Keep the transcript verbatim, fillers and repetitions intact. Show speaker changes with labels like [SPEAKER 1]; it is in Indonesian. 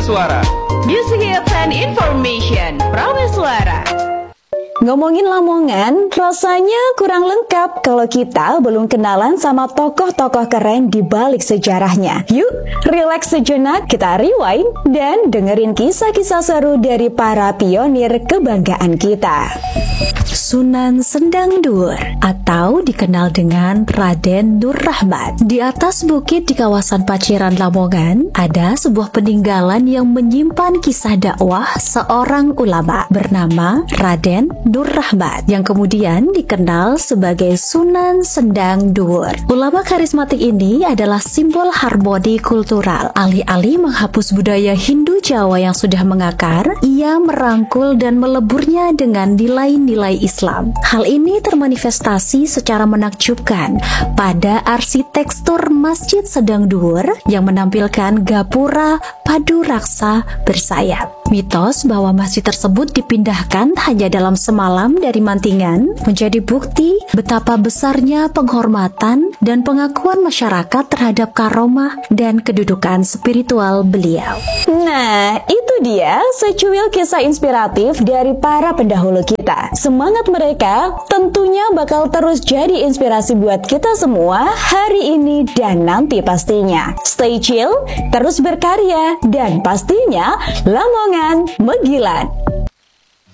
[SPEAKER 1] Suara.
[SPEAKER 2] Music hits and information. Prameswara.
[SPEAKER 3] Ngomongin Lamongan, rasanya kurang lengkap kalau kita belum kenalan sama tokoh-tokoh keren di balik sejarahnya. Yuk, relax sejenak, kita rewind dan dengerin kisah-kisah seru dari para pionir kebanggaan kita. Sunan Sendang Dur atau dikenal dengan Raden Nur Rahmat. Di atas bukit di kawasan Paciran Lamongan, ada sebuah peninggalan yang menyimpan kisah dakwah seorang ulama bernama Raden Nur Rahmat yang kemudian dikenal sebagai Sunan Sendang Dur. Ulama karismatik ini adalah simbol harmoni kultural. Alih-alih menghapus budaya Hindu Jawa yang sudah mengakar, ia merangkul dan meleburnya dengan nilai-nilai Islam. Hal ini termanifestasi secara menakjubkan pada arsitektur Masjid Sendang Dur yang menampilkan gapura padu raksa bersayap. Mitos bahwa masjid tersebut dipindahkan hanya dalam semalam dari Mantingan menjadi bukti betapa besarnya penghormatan dan pengakuan masyarakat terhadap karomah dan kedudukan spiritual beliau. Nah, itu dia secuil kisah inspiratif dari para pendahulu kita. Semangat mereka tentunya bakal terus jadi inspirasi buat kita semua hari ini dan nanti pastinya. Stay chill, terus berkarya, dan pastinya Lamongan Megilat.